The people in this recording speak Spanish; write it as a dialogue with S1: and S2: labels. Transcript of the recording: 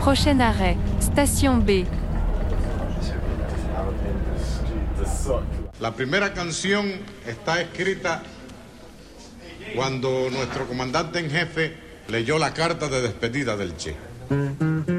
S1: Prochain arrêt, station B.
S2: La primera canción está escrita cuando nuestro comandante en jefe leyó la carta de despedida del Che.